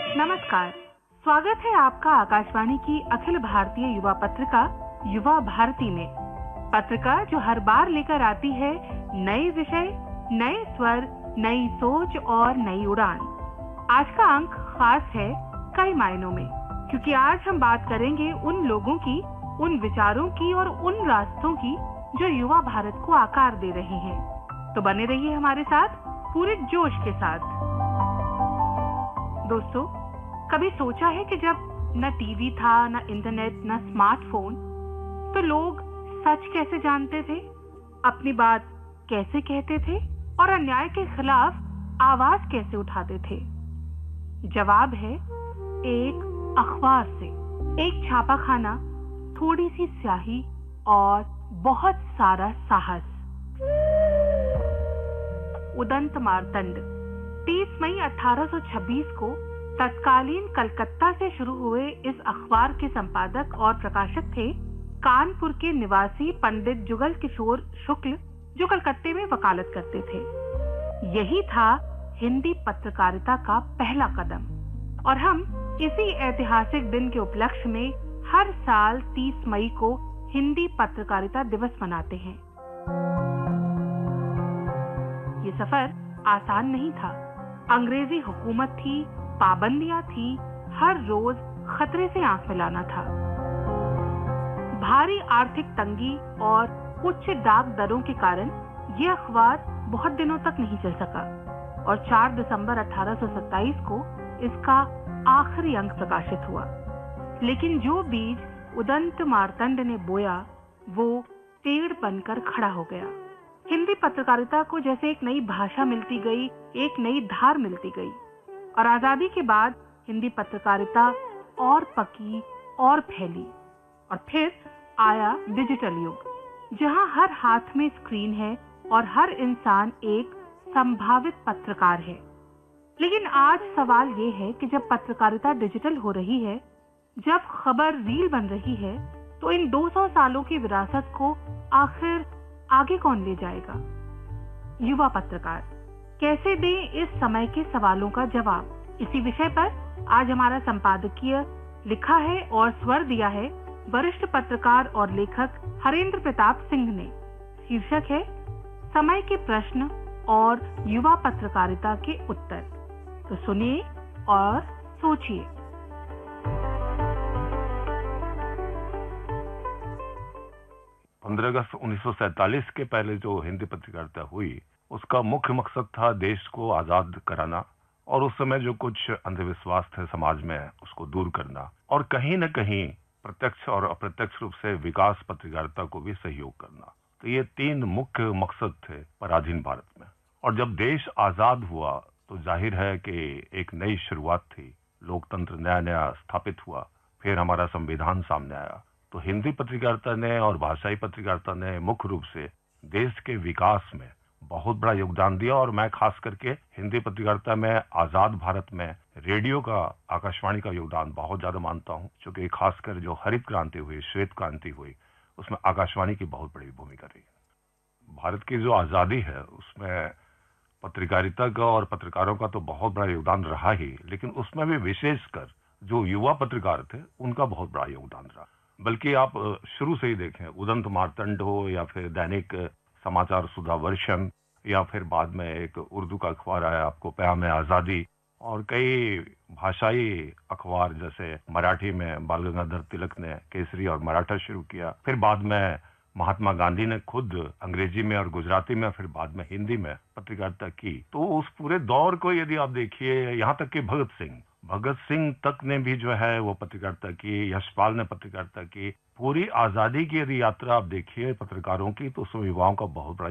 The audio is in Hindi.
नमस्कार। स्वागत है आपका आकाशवाणी की अखिल भारतीय युवा पत्रिका युवा भारती में। पत्रिका जो हर बार लेकर आती है नए विषय, नए स्वर, नई सोच और नई उड़ान। आज का अंक खास है कई मायनों में, क्योंकि आज हम बात करेंगे उन लोगों की, उन विचारों की और उन रास्तों की जो युवा भारत को आकार दे रहे हैं। तो बने रहिए हमारे साथ पूरे जोश के साथ। दोस्तों, कभी सोचा है कि जब न टीवी था, न इंटरनेट, न स्मार्टफोन, तो लोग सच कैसे जानते थे, अपनी बात कैसे कहते थे और अन्याय के खिलाफ आवाज कैसे उठाते थे? जवाब है एक अखबार से, एक छापाखाना, थोड़ी सी स्याही और बहुत सारा साहस। उदंत मार्तंड 30 मई 1826 को तत्कालीन कलकत्ता से शुरू हुए इस अखबार के संपादक और प्रकाशक थे कानपुर के निवासी पंडित जुगल किशोर शुक्ल, जो कलकत्ते में वकालत करते थे। यही था हिंदी पत्रकारिता का पहला कदम, और हम इसी ऐतिहासिक दिन के उपलक्ष्य में हर साल 30 मई को हिंदी पत्रकारिता दिवस मनाते हैं। ये सफर आसान नहीं था। अंग्रेजी हुकूमत थी, पाबंदियां थी, हर रोज खतरे से आंख मिलाना था। भारी आर्थिक तंगी और उच्च डाक दरों के कारण ये अखबार बहुत दिनों तक नहीं चल सका और 4 दिसंबर 1827 को इसका आखिरी अंक प्रकाशित हुआ। लेकिन जो बीज उदंत मार्तंड ने बोया, वो पेड़ बनकर खड़ा हो गया। हिंदी पत्रकारिता को जैसे एक नई भाषा मिलती गई, एक नई धार मिलती गई, और आजादी के बाद हिंदी पत्रकारिता और पकी और फैली। और फिर आया डिजिटल युग, जहां हर हाथ में स्क्रीन है और हर इंसान एक संभावित पत्रकार है। लेकिन आज सवाल ये है कि जब पत्रकारिता डिजिटल हो रही है, जब खबर रील बन रही है, तो इन 200 सालों की विरासत को आखिर आगे कौन ले जाएगा? युवा पत्रकार कैसे दें इस समय के सवालों का जवाब? इसी विषय पर आज हमारा संपादकीय लिखा है और स्वर दिया है वरिष्ठ पत्रकार और लेखक हरेंद्र प्रताप सिंह ने। शीर्षक है समय के प्रश्न और युवा पत्रकारिता के उत्तर। तो सुनिए और सोचिए। 15 अगस्त 1947 के पहले जो हिंदी पत्रकारिता हुई, उसका मुख्य मकसद था देश को आजाद कराना और उस समय जो कुछ अंधविश्वास थे समाज में, उसको दूर करना, और कहीं न कहीं प्रत्यक्ष और अप्रत्यक्ष रूप से विकास पत्रकारिता को भी सहयोग करना। तो ये 3 मुख्य मकसद थे पराधीन भारत में। और जब देश आजाद हुआ तो जाहिर है कि एक नई शुरुआत थी, लोकतंत्र नया नया स्थापित हुआ, फिर हमारा संविधान सामने आया। तो हिंदी पत्रकारिता ने और भाषाई पत्रकारिता ने मुख्य रूप से देश के विकास में बहुत बड़ा योगदान दिया। और मैं खास करके हिंदी पत्रकारिता में आजाद भारत में रेडियो का, आकाशवाणी का योगदान बहुत ज्यादा मानता हूं, क्योंकि खासकर जो हरित क्रांति हुई, श्वेत क्रांति हुई, उसमें आकाशवाणी की बहुत बड़ी भूमिका रही। भारत की जो आजादी है उसमें पत्रकारिता का और पत्रकारों का तो बहुत बड़ा योगदान रहा ही, लेकिन उसमें भी विशेषकर जो युवा पत्रकार थे उनका बहुत बड़ा योगदान रहा। बल्कि आप शुरू से ही देखें, उदंत मार्तंड हो या फिर दैनिक समाचार सुधा वर्षन, या फिर बाद में एक उर्दू का अखबार आया आपको पैगाम आजादी, और कई भाषाई अखबार जैसे मराठी में बाल गंगाधर तिलक ने केसरी और मराठा शुरू किया, फिर बाद में महात्मा गांधी ने खुद अंग्रेजी में और गुजराती में, फिर बाद में हिंदी में पत्रकारिता की। तो उस पूरे दौर को यदि आप देखिए, यहाँ तक कि भगत सिंह तक ने भी जो है वो पत्रकारिता की, यशपाल ने पत्रकारिता की। पूरी आजादी की यदि यात्रा आप देखिए पत्रकारों की, तो उसमें युवाओं का बहुत बड़ा